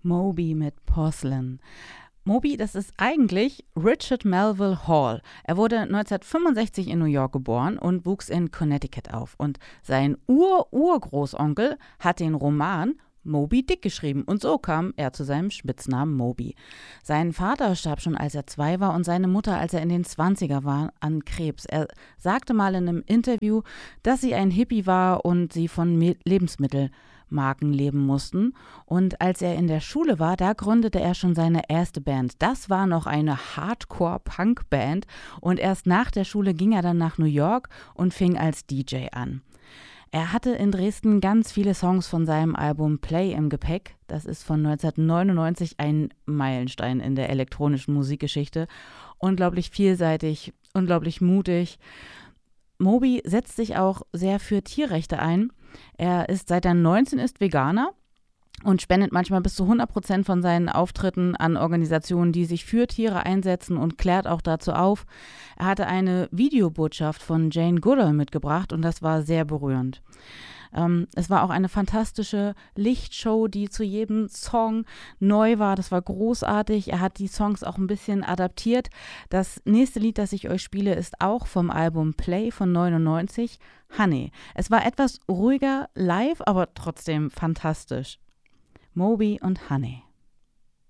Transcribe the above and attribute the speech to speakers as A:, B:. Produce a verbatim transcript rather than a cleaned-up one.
A: Moby mit Porcelain. Moby, das ist eigentlich Richard Melville Hall. Er wurde neunzehnhundertfünfundsechzig in New York geboren und wuchs in Connecticut auf. Und sein Ur-Urgroßonkel hat den Roman Moby Dick geschrieben und so kam er zu seinem Spitznamen Moby. Sein Vater starb schon, als er zwei war und seine Mutter, als er in den zwanziger war, an Krebs. Er sagte mal in einem Interview, dass sie ein Hippie war und sie von Me- Lebensmittelmarken leben mussten. Und als er in der Schule war, da gründete er schon seine erste Band. Das war noch eine Hardcore-Punk-Band und erst nach der Schule ging er dann nach New York und fing als D J an. Er hatte in Dresden ganz viele Songs von seinem Album Play im Gepäck. Das ist von neunzehnhundertneunundneunzig ein Meilenstein in der elektronischen Musikgeschichte. Unglaublich vielseitig, unglaublich mutig. Moby setzt sich auch sehr für Tierrechte ein. Er ist, seit er neunzehn ist, Veganer und spendet manchmal bis zu hundert Prozent von seinen Auftritten an Organisationen, die sich für Tiere einsetzen und klärt auch dazu auf. Er hatte eine Videobotschaft von Jane Goodall mitgebracht und das war sehr berührend. Ähm, es war auch eine fantastische Lichtshow, die zu jedem Song neu war. Das war großartig. Er hat die Songs auch ein bisschen adaptiert. Das nächste Lied, das ich euch spiele, ist auch vom Album Play von neunundneunzig, Honey. Es war etwas ruhiger live, aber trotzdem fantastisch. Moby und Honey.